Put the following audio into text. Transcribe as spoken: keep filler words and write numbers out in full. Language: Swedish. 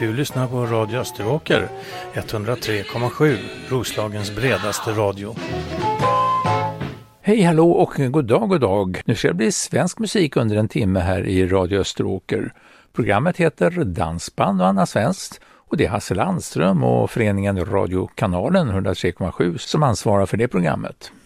Du lyssnar på Radio Österåker, etthundratre komma sju, Roslagens bredaste radio. Hej, hallå och god dag, god dag. Nu ska det bli svensk musik under en timme här i Radio Österåker. Programmet heter Dansband och Anna Svenskt och det är Hasse Landström och föreningen Radiokanalen etthundratre komma sju som ansvarar för det programmet.